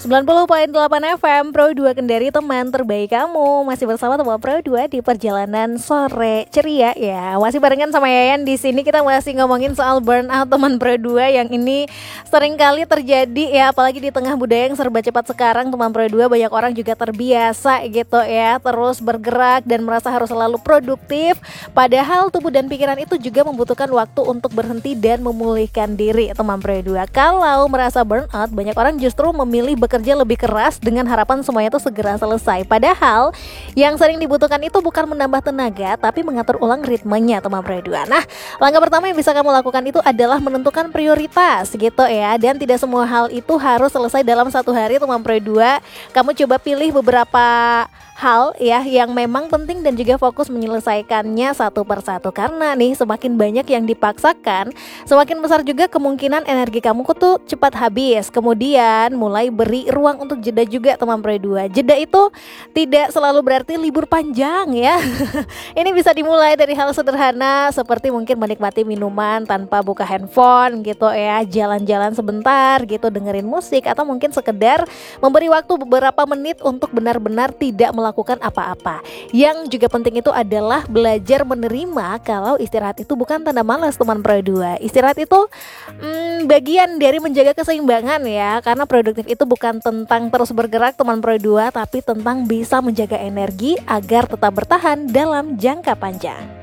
90,8 FM Pro 2 Kendari, teman terbaik kamu. Masih bersama teman Pro 2 di perjalanan sore ceria ya. Masih barengan sama Yayan di sini. Kita masih ngomongin soal burnout teman Pro 2 yang ini sering kali terjadi ya, apalagi di tengah budaya yang serba cepat sekarang. Teman Pro 2 banyak orang juga terbiasa gitu ya, terus bergerak dan merasa harus selalu produktif. Padahal tubuh dan pikiran itu juga membutuhkan waktu untuk berhenti dan memulihkan diri teman Pro 2. Kalau merasa burnout, banyak orang justru memilih bekerja lebih keras dengan harapan semuanya itu segera selesai. Padahal yang sering dibutuhkan itu bukan menambah tenaga, tapi mengatur ulang ritmenya teman Pro 2. Nah, langkah pertama yang bisa kamu lakukan itu adalah menentukan prioritas gitu ya. Dan tidak semua hal itu harus selesai dalam satu hari teman Pro 2. Kamu coba pilih beberapa hal ya yang memang penting dan juga fokus menyelesaikannya satu persatu. Karena nih semakin banyak yang dipaksakan, semakin besar juga kemungkinan energi kamu tuh cepat habis. Kemudian mulai beri ruang untuk jeda juga teman Pro 2. Jeda itu tidak selalu berarti libur panjang ya. Ini bisa dimulai dari hal sederhana seperti mungkin menikmati minuman tanpa buka handphone gitu ya, jalan-jalan sebentar gitu, dengerin musik, atau mungkin sekedar memberi waktu beberapa menit untuk benar-benar tidak melakukan apa-apa. Yang juga penting itu adalah belajar menerima kalau istirahat itu bukan tanda malas teman Pro 2. Istirahat itu bagian dari menjaga keseimbangan ya, karena produktif itu bukan tentang terus bergerak teman Pro 2, tapi tentang bisa menjaga energi agar tetap bertahan dalam jangka panjang.